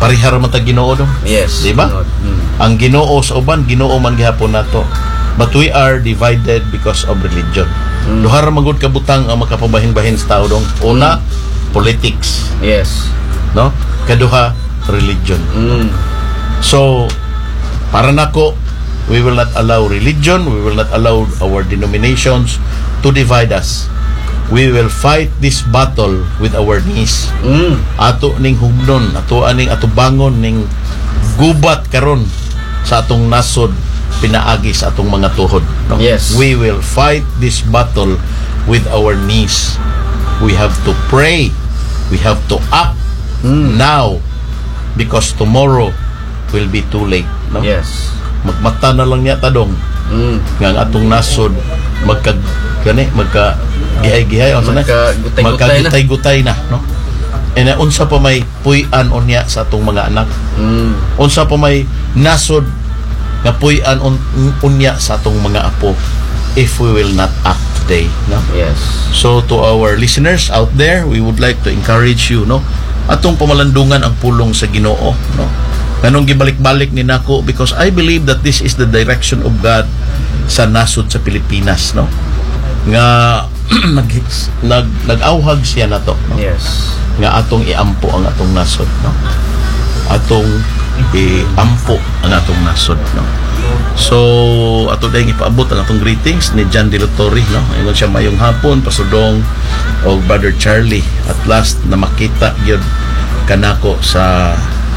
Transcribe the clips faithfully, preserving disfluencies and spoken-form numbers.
parihara man ta Ginoo dong. Yes. Di ba? Mm. Ang Ginoo sa uban, Ginoo man gihapon nato. But we are divided because of religion. Mm. Duha ra magud kabutang ang makapabahin-bahin sa tao dong. Una, mm. politics. Yes. No? Kaduha, religion. Mm. So, para nako, we will not allow religion, we will not allow our denominations to divide us. We will fight this battle with our knees. Mm. Ato ning hugnon, ato aning ato bangon ning gubat karon sa atong nasod pinaagi sa atong mga tuhod. No? Yes. We will fight this battle with our knees. We have to pray. We have to act mm. now because tomorrow will be too late. No? Yes. Magmata na lang niya tadong mm. nga ang atong nasod magka gani magka gihay-gihay o magka gutay-gutay na no. And uh, unsa pa may puy-an unya sa atong mga anak. Mm. Unsa pa may nasod nga puy-an un, unya sa atong mga apo if we will not act today, no? Yes. So to our listeners out there, we would like to encourage you, no? Atong pamalandungan ang pulong sa Ginoo, no? Kanong gibalik-balik ni nako because I believe that this is the direction of God sa nasod sa Pilipinas, no? Nga nag, nag nag-awhag siya nato, no? Yes. Nga atong iampo ang atong nasod, no? Atong iampo ang atong nasod, no? So ato dayong ipaabot ang atong greetings ni John De La Torre, no? Ingon siya mayong hapon pasudong og Brother Charlie. At last na makita gyud kanako sa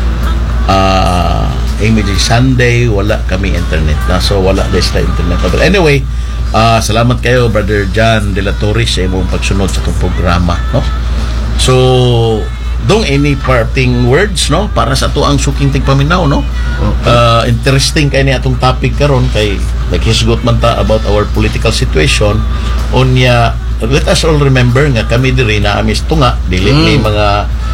uh, Images Sunday, wala kami internet na, so wala din sa internet. But anyway, uh, salamat kayo Brother John De La Torre sa imong pagsunod sa itong programa, no? So dong any parting words, no, para sa ato ang suking tigpaminaw, no? Okay. Uh, interesting kay ni atong topic karon kay naghisgot man ta about our political situation. Onya, let us all remember nga kami diri na amis tunga dili mm. ni mga